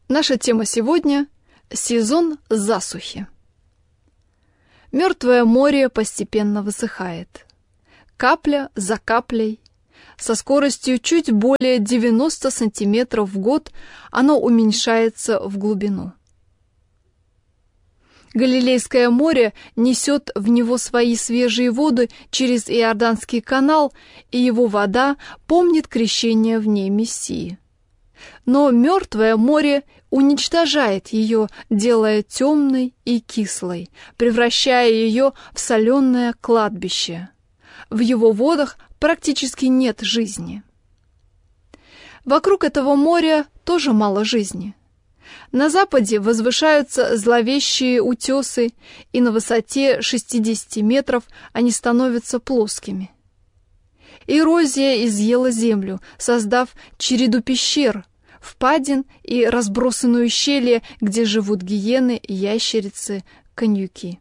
Наша тема сегодня – сезон засухи. Мертвое море постепенно высыхает. Капля за каплей, со скоростью чуть более 90 сантиметров в год, оно уменьшается в глубину. Галилейское море несет в него свои свежие воды через Иорданский канал, и его вода помнит крещение в ней Мессии. Но мертвое море уничтожает ее, делая темной и кислой, превращая ее в соленое кладбище. В его водах практически нет жизни. Вокруг этого моря тоже мало жизни. На западе возвышаются зловещие утесы, и на высоте 60 метров они становятся плоскими. Эрозия изъела землю, создав череду пещер, впадин и разбросанные ущелья, где живут гиены, ящерицы, коньюки.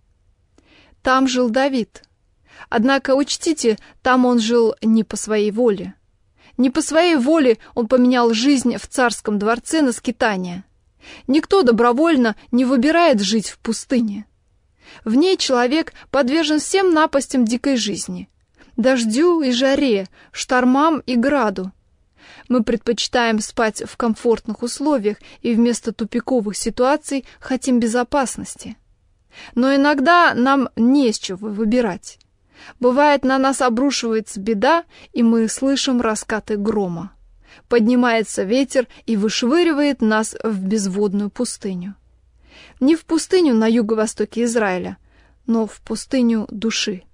Там жил Давид. Однако, учтите, там он жил не по своей воле. Не по своей воле он поменял жизнь в царском дворце на скитание. Никто добровольно не выбирает жить в пустыне. В ней человек подвержен всем напастям дикой жизни. Дождю и жаре, штормам и граду. Мы предпочитаем спать в комфортных условиях и вместо тупиковых ситуаций хотим безопасности. Но иногда нам не с чего выбирать. Бывает, на нас обрушивается беда, и мы слышим раскаты грома. Поднимается ветер и вышвыривает нас в безводную пустыню. Не в пустыню на юго-востоке Израиля, но в пустыню души.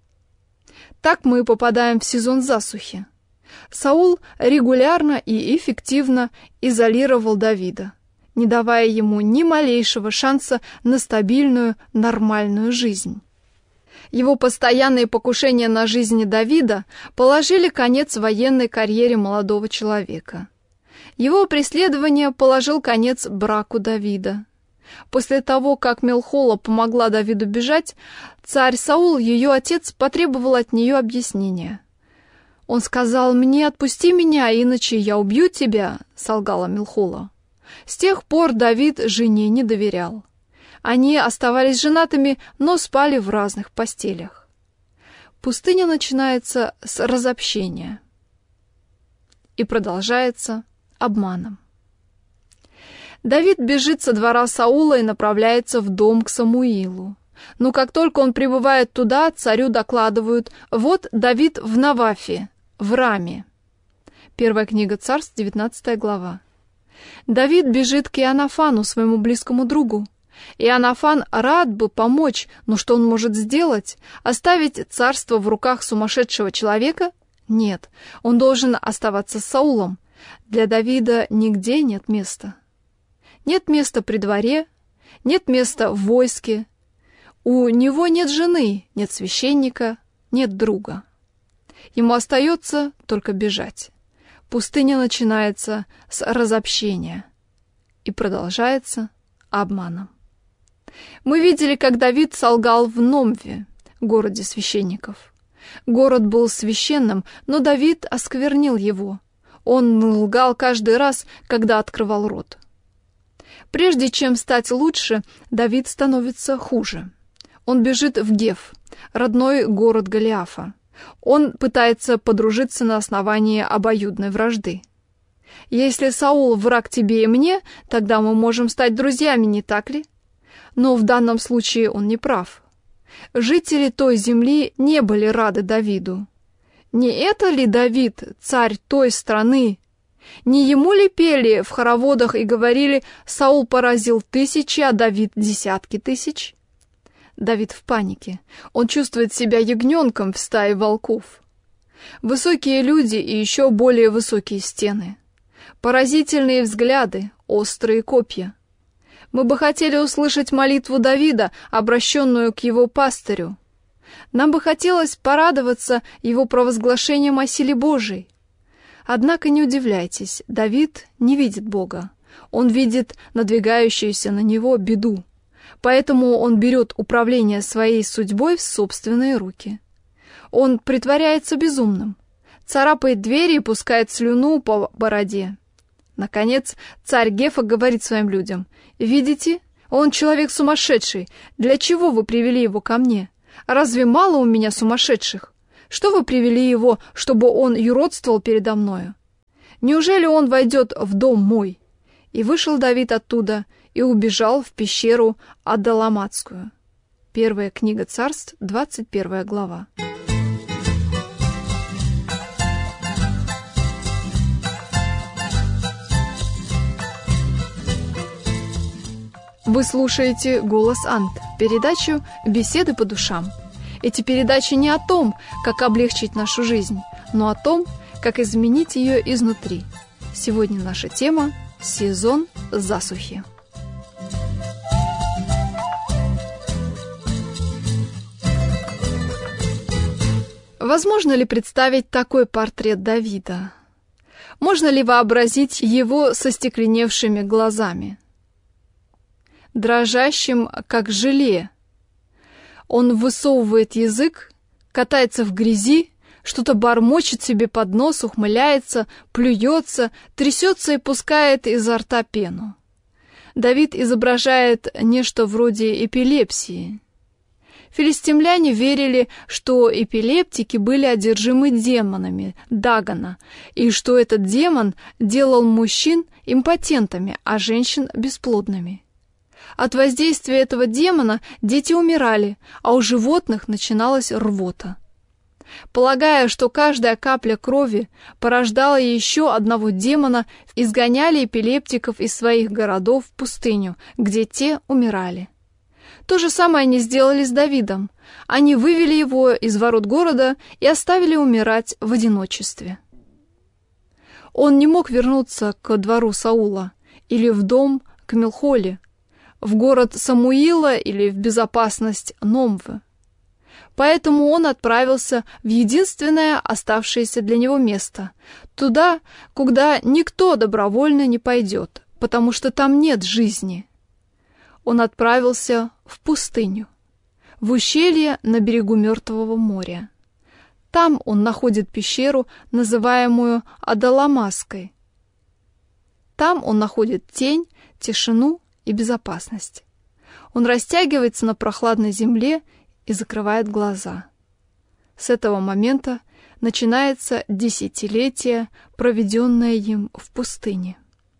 Так мы попадаем в сезон засухи. Саул регулярно и эффективно изолировал Давида, не давая ему ни малейшего шанса на стабильную, нормальную жизнь. Его постоянные покушения на жизнь Давида положили конец военной карьере молодого человека. Его преследование положил конец браку Давида. После того, как Мелхола помогла Давиду бежать, царь Саул, ее отец, потребовал от нее объяснения. «Он сказал мне: отпусти меня, иначе я убью тебя», — солгала Мелхола. С тех пор Давид жене не доверял. Они оставались женатыми, но спали в разных постелях. Пустыня начинается с разобщения и продолжается обманом. Давид бежит со двора Саула и направляется в дом к Самуилу. Но как только он прибывает туда, царю докладывают: вот Давид в Навафе, в Раме. Первая книга Царств, 19 глава. Давид бежит к Иоанафану, своему близкому другу. Иоанафан рад бы помочь, но что он может сделать? Оставить царство в руках сумасшедшего человека? Нет, он должен оставаться с Саулом. Для Давида нигде нет места. Нет места при дворе, нет места в войске. У него нет жены, нет священника, нет друга. Ему остается только бежать. Пустыня начинается с разобщения и продолжается обманом. Мы видели, как Давид солгал в Номве, городе священников. Город был священным, но Давид осквернил его. Он лгал каждый раз, когда открывал рот. Прежде чем стать лучше, Давид становится хуже. Он бежит в Гев, родной город Голиафа. Он пытается подружиться на основании обоюдной вражды. Если Саул враг тебе и мне, тогда мы можем стать друзьями, не так ли? Но в данном случае он не прав. Жители той земли не были рады Давиду. Не это ли Давид, царь той страны? Не ему ли пели в хороводах и говорили: «Саул поразил тысячи, а Давид десятки тысяч»? Давид в панике. Он чувствует себя ягненком в стае волков. Высокие люди и еще более высокие стены. Поразительные взгляды, острые копья. Мы бы хотели услышать молитву Давида, обращенную к его пастырю. Нам бы хотелось порадоваться его провозглашением о силе Божией. Однако не удивляйтесь, Давид не видит Бога. Он видит надвигающуюся на него беду. Поэтому он берет управление своей судьбой в собственные руки. Он притворяется безумным, царапает двери и пускает слюну по бороде. Наконец, царь Гефа говорит своим людям: «Видите, он человек сумасшедший. Для чего вы привели его ко мне? Разве мало у меня сумасшедших? Что вы привели его, чтобы он юродствовал передо мною? Неужели он войдет в дом мой?» И вышел Давид оттуда и убежал в пещеру Адалламатскую. Первая книга Царств, 21 глава. Вы слушаете «Голос Ант», передачу «Беседы по душам». Эти передачи не о том, как облегчить нашу жизнь, но о том, как изменить ее изнутри. Сегодня наша тема – сезон засухи. Возможно ли представить такой портрет Давида? Можно ли вообразить его со стекленевшими глазами? Дрожащим, как желе. Он высовывает язык, катается в грязи, что-то бормочет себе под нос, ухмыляется, плюется, трясется и пускает изо рта пену. Давид изображает нечто вроде эпилепсии. Филистимляне верили, что эпилептики были одержимы демонами Дагона, и что этот демон делал мужчин импотентами, а женщин бесплодными. От воздействия этого демона дети умирали, а у животных начиналась рвота. Полагая, что каждая капля крови порождала еще одного демона, изгоняли эпилептиков из своих городов в пустыню, где те умирали. То же самое они сделали с Давидом. Они вывели его из ворот города и оставили умирать в одиночестве. Он не мог вернуться к двору Саула или в дом к Мелхоле, в город Самуила или в безопасность Номвы. Поэтому он отправился в единственное оставшееся для него место, туда, куда никто добровольно не пойдет, потому что там нет жизни. Он отправился в пустыню, в ущелье на берегу Мертвого моря. Там он находит пещеру, называемую Адалламасской. Там он находит тень, тишину и безопасность. Он растягивается на прохладной земле и закрывает глаза. С этого момента начинается десятилетие, проведенное им в пустыне.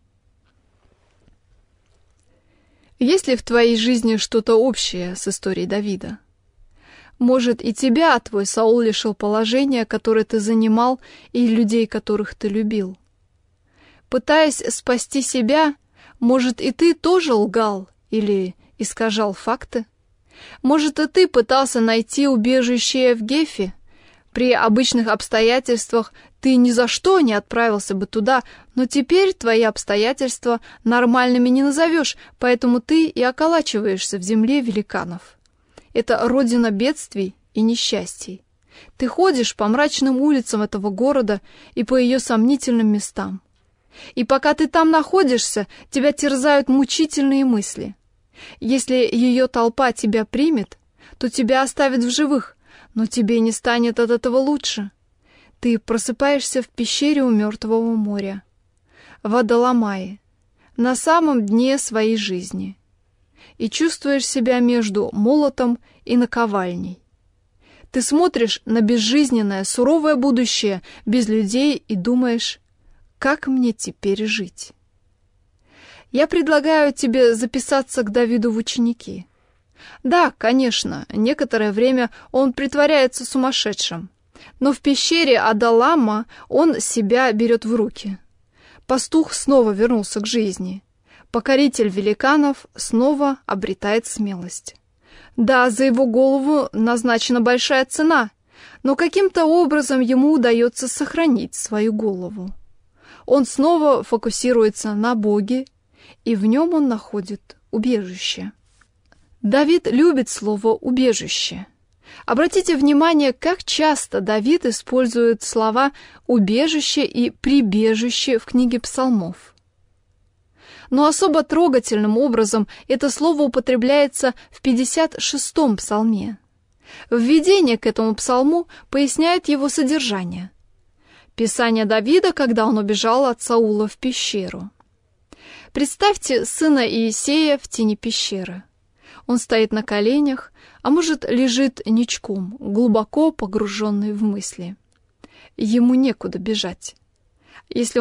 Есть ли в твоей жизни что-то общее с историей Давида? Может, и тебя твой Саул лишил положения, которое ты занимал, и людей, которых ты любил? Пытаясь спасти себя, может, и ты тоже лгал или искажал факты? Может, и ты пытался найти убежище в Гефе? При обычных обстоятельствах ты ни за что не отправился бы туда, но теперь твои обстоятельства нормальными не назовешь, поэтому ты и околачиваешься в земле великанов. Это родина бедствий и несчастий. Ты ходишь по мрачным улицам этого города и по ее сомнительным местам. И пока ты там находишься, тебя терзают мучительные мысли. Если ее толпа тебя примет, то тебя оставят в живых, но тебе не станет от этого лучше. Ты просыпаешься в пещере у Мертвого моря, в Адалламае, на самом дне своей жизни, и чувствуешь себя между молотом и наковальней. Ты смотришь на безжизненное, суровое будущее без людей и думаешь: как мне теперь жить? Я предлагаю тебе записаться к Давиду в ученики. Да, конечно, некоторое время он притворяется сумасшедшим, но в пещере Адалламма он себя берет в руки. Пастух снова вернулся к жизни. Покоритель великанов снова обретает смелость. Да, за его голову назначена большая цена, но каким-то образом ему удается сохранить свою голову. Он снова фокусируется на Боге, и в нем он находит убежище. Давид любит слово «убежище». Обратите внимание, как часто Давид использует слова «убежище» и «прибежище» в книге Псалмов. Но особо трогательным образом это слово употребляется в 56-м псалме. Введение к этому псалму поясняет его содержание. Писание Давида, когда он убежал от Саула в пещеру. Представьте сына Иисея в тени пещеры. Он стоит на коленях, а может, лежит ничком, глубоко погруженный в мысли. Ему некуда бежать. Если